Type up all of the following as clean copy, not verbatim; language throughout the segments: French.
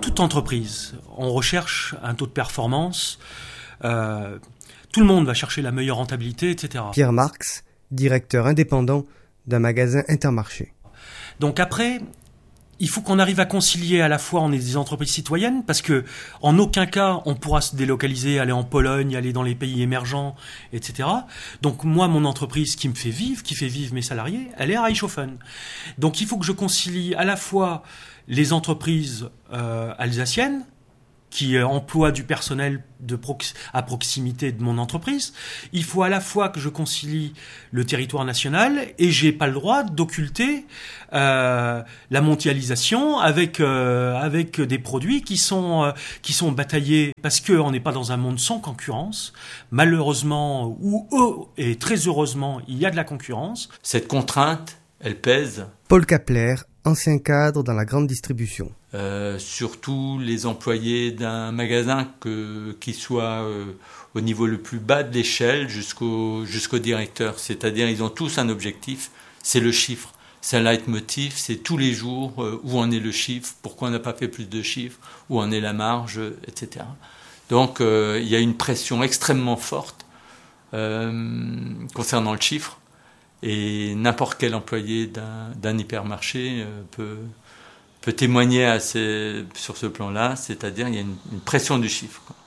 toute entreprise, on recherche un taux de performance. Tout le monde va chercher la meilleure rentabilité, etc. Pierre Marx, directeur indépendant d'un magasin Intermarché. Donc après, il faut qu'on arrive à concilier à la fois, on est des entreprises citoyennes, parce que en aucun cas on pourra se délocaliser, aller en Pologne, aller dans les pays émergents, etc. Donc moi, mon entreprise qui fait vivre mes salariés, elle est à Reichshofen. Donc il faut que je concilie à la fois les entreprises alsaciennes, qui emploie du personnel à proximité de mon entreprise. Il faut à la fois que je concilie le territoire national et j'ai pas le droit d'occulter la mondialisation avec des produits qui sont bataillés parce que on n'est pas dans un monde sans concurrence. Malheureusement et très heureusement, il y a de la concurrence. Cette contrainte, elle pèse. Paul Kapler, ancien cadre dans la grande distribution. Surtout les employés d'un magasin qui soit au niveau le plus bas de l'échelle jusqu'au directeur. C'est-à-dire ils ont tous un objectif, c'est le chiffre. C'est un leitmotiv, c'est tous les jours où en est le chiffre, pourquoi on n'a pas fait plus de chiffres, où en est la marge, etc. Donc il y a une pression extrêmement forte concernant le chiffre. Et n'importe quel employé d'un hypermarché peut témoigner sur ce plan-là, c'est-à-dire il y a une pression du chiffre, quoi.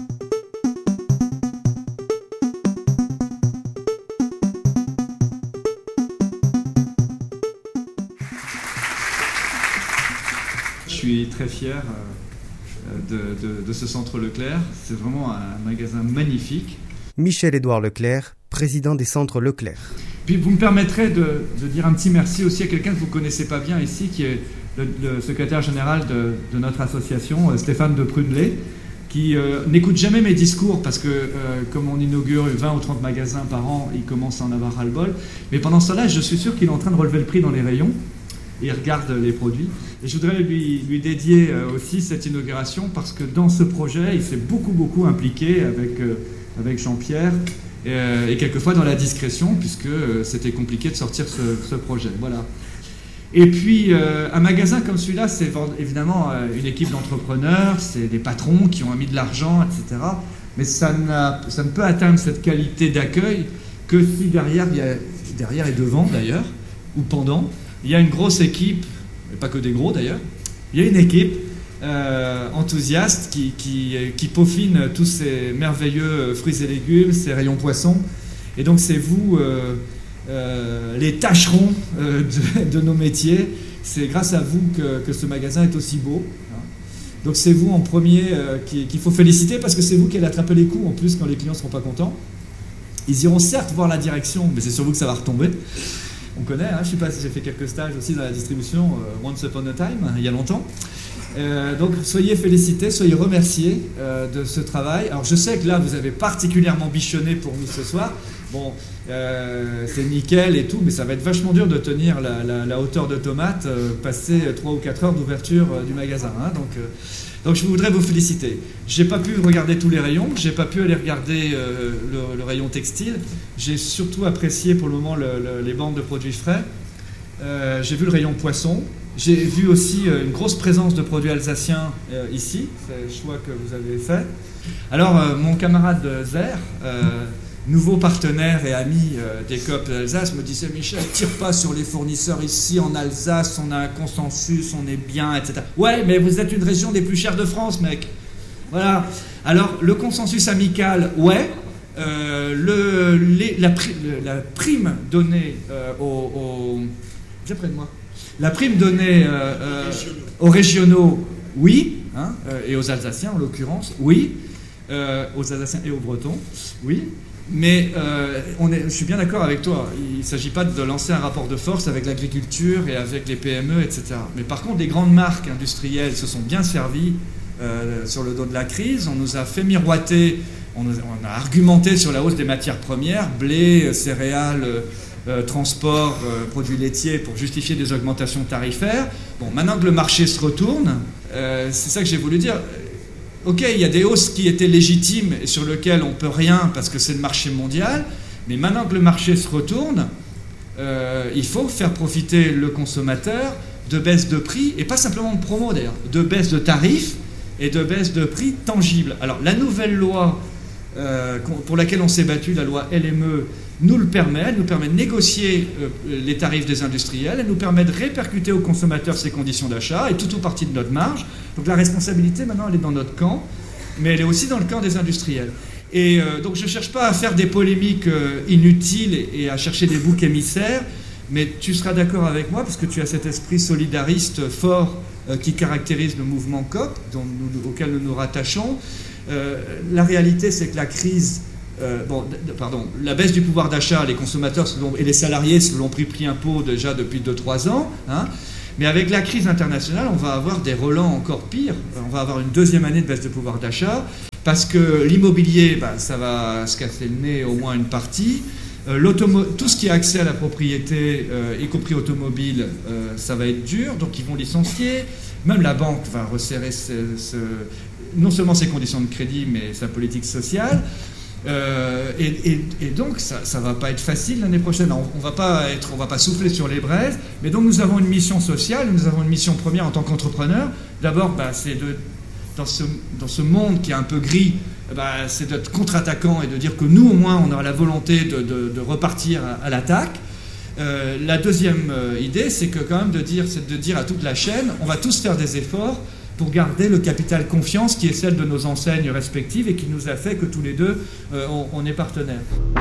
Je suis très fier de ce centre Leclerc. C'est vraiment un magasin magnifique. Michel-Édouard Leclerc, président des centres Leclerc. Puis vous me permettrez de dire un petit merci aussi à quelqu'un que vous ne connaissez pas bien ici, qui est le secrétaire général de notre association, Stéphane de Prunelay, qui n'écoute jamais mes discours parce que comme on inaugure 20 ou 30 magasins par an, il commence à en avoir ras-le-bol. Mais pendant ce temps-là, je suis sûr qu'il est en train de relever le prix dans les rayons. Et il regarde les produits. Et je voudrais lui dédier aussi cette inauguration parce que dans ce projet, il s'est beaucoup impliqué avec Jean-Pierre. Et quelquefois dans la discrétion, puisque c'était compliqué de sortir ce projet. Voilà. Et puis, un magasin comme celui-là, c'est évidemment une équipe d'entrepreneurs, c'est des patrons qui ont mis de l'argent, etc. Mais ça ne peut atteindre cette qualité d'accueil que si derrière et devant d'ailleurs, ou pendant, il y a une grosse équipe, et pas que des gros d'ailleurs, il y a une équipe enthousiaste qui peaufine tous ces merveilleux fruits et légumes, ces rayons poissons. Et donc c'est vous, les tâcherons de nos métiers. C'est grâce à vous que ce magasin est aussi beau. Donc c'est vous en premier qu'il faut féliciter parce que c'est vous qui allez attraper les coups en plus quand les clients ne seront pas contents. Ils iront certes voir la direction, mais c'est sur vous que ça va retomber. On connaît, hein, je sais pas si j'ai fait quelques stages aussi dans la distribution once upon a time, il y a longtemps. Donc soyez félicités, soyez remerciés de ce travail. Alors je sais que là vous avez particulièrement bichonné pour nous ce soir. Bon, c'est nickel et tout, mais ça va être vachement dur de tenir la hauteur de tomate, passer 3 ou 4 heures d'ouverture du magasin. Hein, donc je voudrais vous féliciter. J'ai pas pu regarder tous les rayons, j'ai pas pu aller regarder le rayon textile. J'ai surtout apprécié pour le moment les bandes de produits frais. J'ai vu le rayon poisson. J'ai vu aussi une grosse présence de produits alsaciens ici, c'est le choix que vous avez fait. Alors, mon camarade Zer, nouveau partenaire et ami des coop d'Alsace, me disait « Michel, tire pas sur les fournisseurs ici en Alsace, on a un consensus, on est bien, etc. » Ouais, mais vous êtes une région des plus chères de France, mec. Voilà. Alors, le consensus amical, ouais. La prime donnée Viens près de moi. La prime donnée aux régionaux, oui, hein, et aux Alsaciens en l'occurrence, oui, aux Alsaciens et aux Bretons, oui, mais je suis bien d'accord avec toi, il ne s'agit pas de lancer un rapport de force avec l'agriculture et avec les PME, etc. Mais par contre, les grandes marques industrielles se sont bien servies sur le dos de la crise, on nous a fait miroiter, on a argumenté sur la hausse des matières premières, blé, céréales, transport, produits laitiers pour justifier des augmentations tarifaires. Bon, maintenant que le marché se retourne, c'est ça que j'ai voulu dire. Ok, il y a des hausses qui étaient légitimes et sur lesquelles on ne peut rien parce que c'est le marché mondial, mais maintenant que le marché se retourne, il faut faire profiter le consommateur de baisse de prix, et pas simplement de promo d'ailleurs, de baisse de tarifs et de baisse de prix tangibles. Alors la nouvelle loi pour laquelle on s'est battu, la loi LME, nous le permet. Elle nous permet de négocier les tarifs des industriels, elle nous permet de répercuter aux consommateurs ces conditions d'achat, et tout ou partie de notre marge. Donc la responsabilité maintenant elle est dans notre camp, mais elle est aussi dans le camp des industriels. Et donc je ne cherche pas à faire des polémiques inutiles et à chercher des boucs émissaires, mais tu seras d'accord avec moi, parce que tu as cet esprit solidariste fort qui caractérise le mouvement COP, auquel nous nous rattachons. La réalité, c'est que la crise, la baisse du pouvoir d'achat, les consommateurs et les salariés se l'ont pris un pot déjà depuis 2-3 ans, hein. Mais avec la crise internationale, on va avoir des relents encore pires. On va avoir une deuxième année de baisse de pouvoir d'achat, parce que l'immobilier, ça va se casser le nez au moins une partie. Tout ce qui a accès à la propriété, y compris automobile, ça va être dur, donc ils vont licencier. Même la banque va resserrer non seulement ses conditions de crédit, mais sa politique sociale. Et donc, ça va pas être facile l'année prochaine. On va pas souffler sur les braises, mais donc nous avons une mission sociale, nous avons une mission première en tant qu'entrepreneur. D'abord, c'est dans ce monde qui est un peu gris, c'est d'être contre-attaquant et de dire que nous, au moins, on aura la volonté de repartir à l'attaque. La deuxième idée, c'est que quand même de dire à toute la chaîne, on va tous faire des efforts pour garder le capital confiance qui est celle de nos enseignes respectives et qui nous a fait que tous les deux, on est partenaires.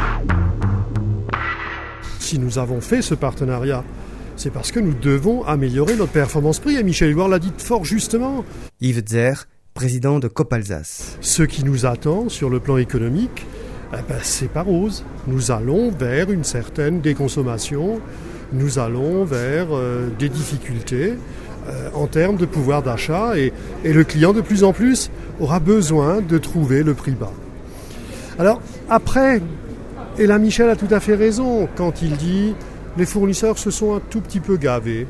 Si nous avons fait ce partenariat, c'est parce que nous devons améliorer notre performance prix, et Michel Éluard l'a dit fort justement. Yves Zer, président de COP Alsace. Ce qui nous attend sur le plan économique, c'est pas rose. Nous allons vers une certaine déconsommation, nous allons vers des difficultés en termes de pouvoir d'achat, et le client de plus en plus aura besoin de trouver le prix bas. Alors après, et là Michel a tout à fait raison quand il dit les fournisseurs se sont un tout petit peu gavés.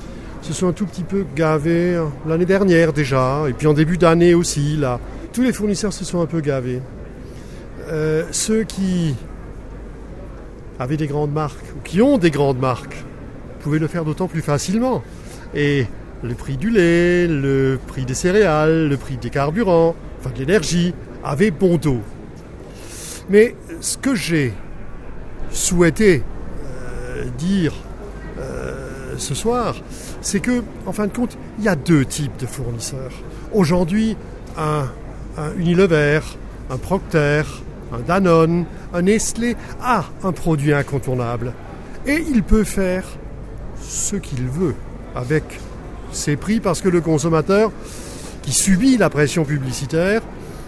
L'année dernière déjà, et puis en début d'année aussi, là. Tous les fournisseurs se sont un peu gavés. Ceux qui avaient des grandes marques, ou qui ont des grandes marques, pouvaient le faire d'autant plus facilement. Et le prix du lait, le prix des céréales, le prix des carburants, de l'énergie, avaient bon dos. Mais ce que j'ai souhaité dire ce soir, c'est que, en fin de compte, il y a deux types de fournisseurs. Aujourd'hui, un Unilever, un Procter, un Danone, un Nestlé a un produit incontournable. Et il peut faire ce qu'il veut avec ses prix, parce que le consommateur qui subit la pression publicitaire,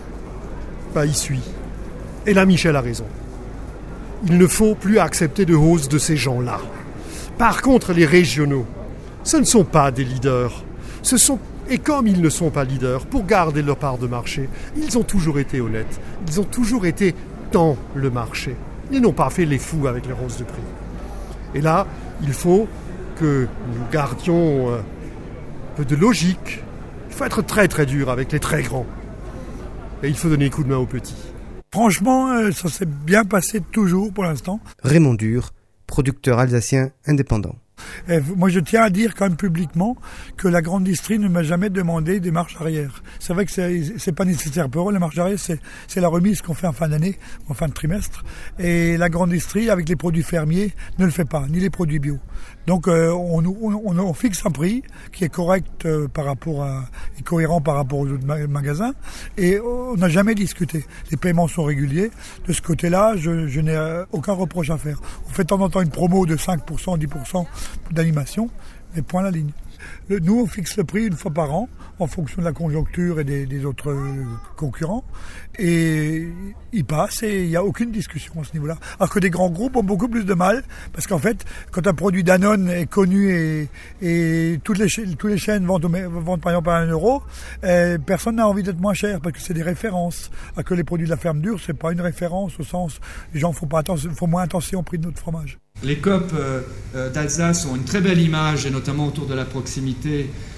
il suit. Et là, Michel a raison. Il ne faut plus accepter de hausse de ces gens-là. Par contre, les régionaux, ce ne sont pas des leaders. Et comme ils ne sont pas leaders, pour garder leur part de marché, ils ont toujours été honnêtes. Ils ont toujours été dans le marché. Ils n'ont pas fait les fous avec les hausses de prix. Et là, il faut que nous gardions un peu de logique. Il faut être très très dur avec les très grands. Et il faut donner coup de main aux petits. Franchement, ça s'est bien passé toujours pour l'instant. Raymond Dur, producteur alsacien indépendant. Moi, je tiens à dire quand même publiquement que la grande distrie ne m'a jamais demandé des marches arrière. C'est vrai que c'est pas nécessaire pour eux. La marche arrière, c'est la remise qu'on fait en fin d'année, en fin de trimestre. Et la grande distrie, avec les produits fermiers, ne le fait pas, ni les produits bio. Donc, on fixe un prix qui est correct et cohérent par rapport aux autres magasins. Et on n'a jamais discuté. Les paiements sont réguliers. De ce côté-là, je n'ai aucun reproche à faire. On fait de temps en temps une promo de 5%, 10% d'animation, mais point la ligne. Nous, on fixe le prix une fois par an, en fonction de la conjoncture et des autres concurrents, et il passe et il n'y a aucune discussion à ce niveau-là. Alors que des grands groupes ont beaucoup plus de mal, parce qu'en fait, quand un produit Danone est connu et toutes les chaînes vendent par exemple à 1 euro, personne n'a envie d'être moins cher, parce que c'est des références. Alors que les produits de la ferme dure, c'est pas une référence au sens, les gens font moins attention au prix de notre fromage. Les COP d'Alsace ont une très belle image, et notamment autour de la proximité,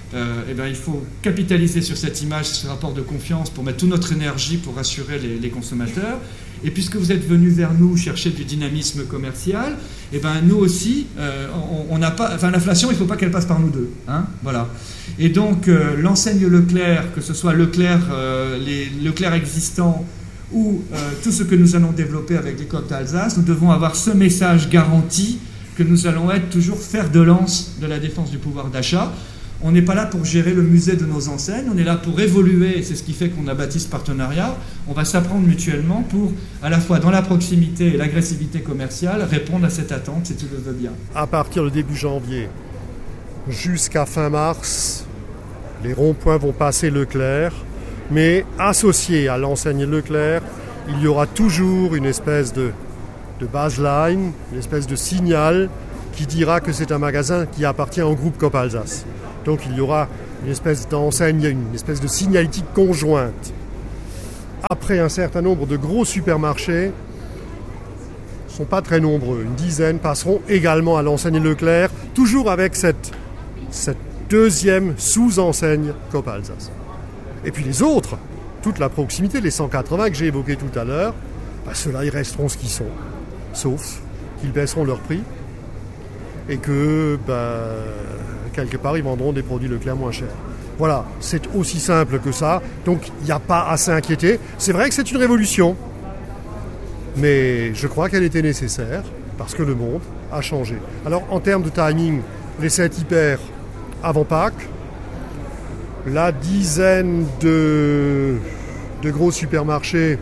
il faut capitaliser sur cette image, sur ce rapport de confiance pour mettre toute notre énergie pour rassurer les consommateurs. Et puisque vous êtes venus vers nous chercher du dynamisme commercial, nous aussi, on n'a pas, l'inflation, il ne faut pas qu'elle passe par nous deux. Hein, voilà. Et donc, l'enseigne Leclerc, que ce soit Leclerc, les Leclerc existants ou tout ce que nous allons développer avec les coop d'Alsace, nous devons avoir ce message garanti que nous allons être toujours fer de lance de la défense du pouvoir d'achat. On n'est pas là pour gérer le musée de nos enseignes, on est là pour évoluer, et c'est ce qui fait qu'on a bâti ce partenariat. On va s'apprendre mutuellement pour, à la fois dans la proximité et l'agressivité commerciale, répondre à cette attente, si tu le veux bien. À partir du début janvier jusqu'à fin mars, les ronds-points vont passer Leclerc, mais associé à l'enseigne Leclerc, il y aura toujours une espèce de baseline, une espèce de signal qui dira que c'est un magasin qui appartient au groupe Coop Alsace. Donc il y aura une espèce d'enseigne, une espèce de signalétique conjointe. Après, un certain nombre de gros supermarchés, ne sont pas très nombreux, une dizaine, passeront également à l'enseigne Leclerc, toujours avec cette deuxième sous-enseigne Coop Alsace. Et puis les autres, toute la proximité, les 180 que j'ai évoqués tout à l'heure, ceux-là, ils resteront ce qu'ils sont, sauf qu'ils baisseront leur prix et que, quelque part, ils vendront des produits Leclerc moins chers. Voilà, c'est aussi simple que ça, donc il n'y a pas à s'inquiéter. C'est vrai que c'est une révolution, mais je crois qu'elle était nécessaire, parce que le monde a changé. Alors, en termes de timing, les 7 hyper avant Pâques, la dizaine de gros supermarchés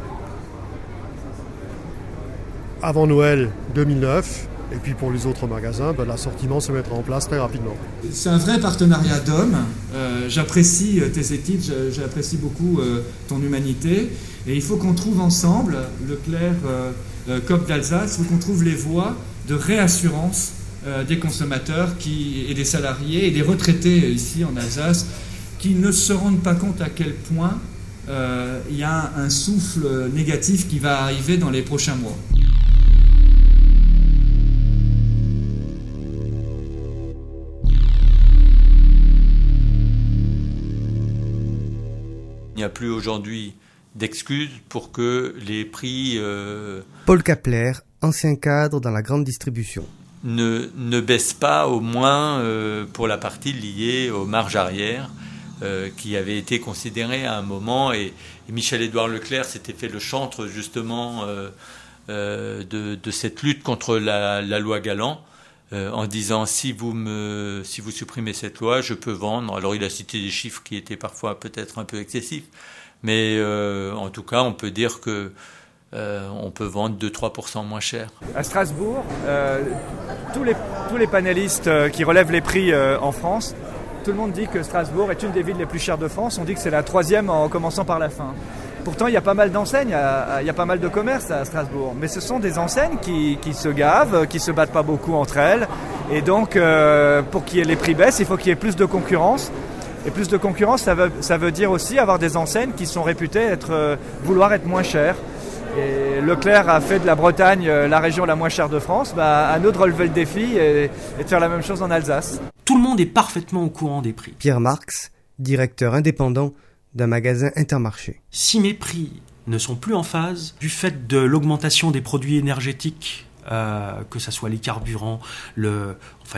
avant Noël 2009, et puis pour les autres magasins, l'assortiment se mettra en place très rapidement. C'est un vrai partenariat d'hommes. J'apprécie tes équipes, j'apprécie beaucoup ton humanité. Et il faut qu'on trouve ensemble, Leclerc, Coop d'Alsace, il faut qu'on trouve les voies de réassurance des consommateurs et des salariés et des retraités ici en Alsace qui ne se rendent pas compte à quel point il y a un souffle négatif qui va arriver dans les prochains mois. Il n'y a plus aujourd'hui d'excuses pour que les prix Paul Kapler, ancien cadre dans la grande distribution. Ne baissent pas, au moins pour la partie liée aux marges arrière qui avait été considérée à un moment. Et Michel-Édouard Leclerc s'était fait le chantre justement de cette lutte contre la loi Galland. En disant si vous supprimez cette loi, je peux vendre. Alors il a cité des chiffres qui étaient parfois peut-être un peu excessifs, mais en tout cas on peut dire que on peut vendre 2-3% moins cher. À Strasbourg, tous les panélistes qui relèvent les prix en France, tout le monde dit que Strasbourg est une des villes les plus chères de France. On dit que c'est la 3e en commençant par la fin. Pourtant, il y a pas mal d'enseignes, il y a pas mal de commerces à Strasbourg. Mais ce sont des enseignes qui se gavent, qui se battent pas beaucoup entre elles. Et donc, pour qu'il y ait les prix baissent, il faut qu'il y ait plus de concurrence. Et plus de concurrence, ça veut dire aussi avoir des enseignes qui sont réputées vouloir être moins chères. Et Leclerc a fait de la Bretagne la région la moins chère de France. À nous de relever le défi et de faire la même chose en Alsace. Tout le monde est parfaitement au courant des prix. Pierre Marx, directeur indépendant d'un magasin Intermarché. Si mes prix ne sont plus en phase du fait de l'augmentation des produits énergétiques, que ce soit les carburants, le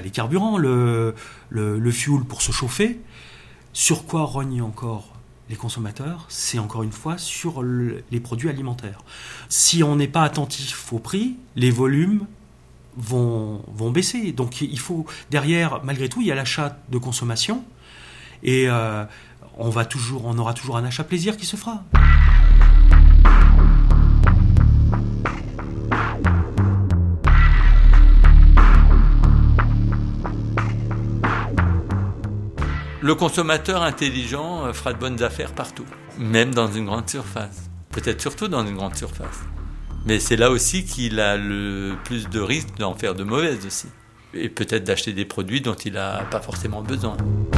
fuel pour se chauffer, sur quoi rognent encore les consommateurs? C'est encore une fois sur les produits alimentaires. Si on n'est pas attentif au prix, les volumes vont baisser. Donc il faut, derrière, malgré tout, il y a l'achat de consommation et on aura toujours un achat plaisir qui se fera. Le consommateur intelligent fera de bonnes affaires partout, même dans une grande surface. Peut-être surtout dans une grande surface. Mais c'est là aussi qu'il a le plus de risques d'en faire de mauvaises aussi. Et peut-être d'acheter des produits dont il n'a pas forcément besoin.